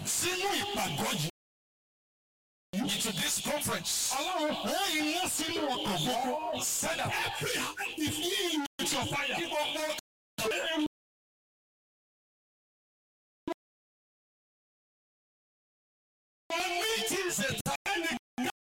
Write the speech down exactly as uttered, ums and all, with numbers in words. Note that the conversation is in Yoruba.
sínú ìpàgọ́ yìí. Into this conference. Allah will send every if you with your fire. Meetings